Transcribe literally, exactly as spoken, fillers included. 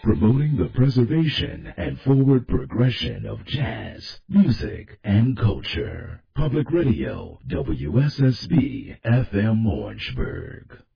promoting the preservation and forward progression of jazz, music, and culture. Public Radio, W S S B F M Orangeburg.